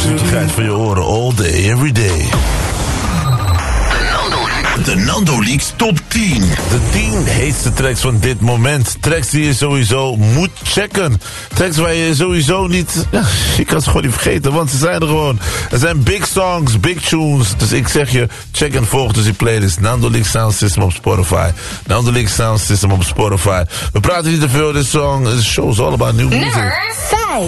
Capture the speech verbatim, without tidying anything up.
Zoetigheid van je oren, all day, every day. De Nando Leaks Top tien. De tien heetste tracks van dit moment. Tracks die je sowieso moet checken. Tracks waar je sowieso niet... Ja, je kan ze gewoon niet vergeten, want ze zijn er gewoon. Er zijn big songs, big tunes. Dus ik zeg je, check en volg dus die playlist. Nando Leaks Sound System op Spotify. Nando Leaks Sound System op Spotify. We praten niet te veel, dit song. This show is all about new music. Nummer vijf.